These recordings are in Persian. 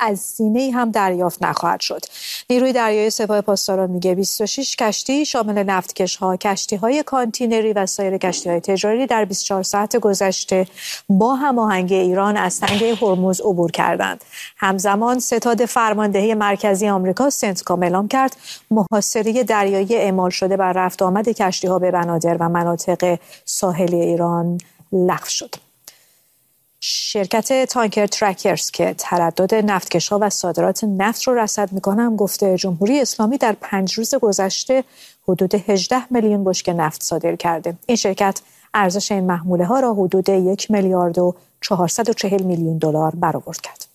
از سینه‌ای هم دریافت نخواهد شد. نیروی دریایی سپاه پاسداران میگه 26 کشتی شامل نفتکش‌ها، کشتی‌های کانتینری و سایر کشتی‌های تجاری در 24 ساعت گذشته با هماهنگی ایران از تنگه هرمز عبور کردند. همزمان ستاد فرماندهی مرکزی آمریکا سنتکام اعلام کرد محاصره دریایی اعمال شده بر رفت و آمد کشتی‌ها به بنادر و مناطق ساحلی ایران لغو شد. شرکت تانکر ترکرز که تردد نفتکش‌ها و صادرات نفت رو رصد می‌کنه گفته جمهوری اسلامی در 5 روز گذشته حدود 18 میلیون بشکه نفت صادر کرده. این شرکت ارزش این محموله‌ها را حدود 1 میلیارد و 440 میلیون دلار برآورد کرد.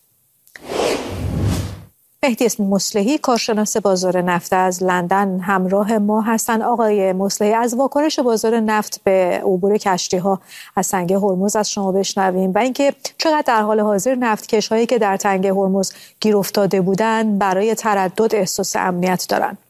مهدی مصلحی کارشناس بازار نفت از لندن همراه ما هستند. آقای مصلحی، از واکنش بازار نفت به عبور کشتی‌ها از تنگه هرمز از شما بشنویم و اینکه چقدر در حال حاضر نفتکش‌هایی که در تنگه هرمز گیر افتاده بودند برای تردد احساس امنیت دارند.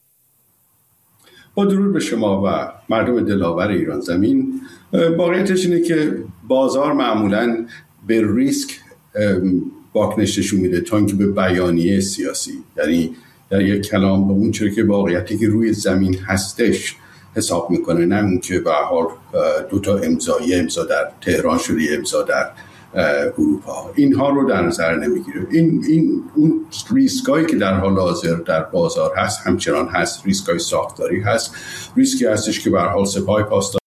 با درود به شما و مردم دلاور ایران زمین. واقعیتش اینه که بازار معمولاً به ریسک واکنش نشون میده تا اینکه به بیانیه سیاسی، یعنی در یک کلام به اون چیزی که واقعیتی که روی زمین هستش حساب میکنه، نه اون که به هر حال 2 امضا در تهران شده، امضا در اروپا، اینها رو در نظر نمیگیره. این اون ریسکایی که در حال حاضر در بازار هست همچنان هست، ریسکای ساختاری هست، ریسکی هستش که به هر حال سپاه پاسداران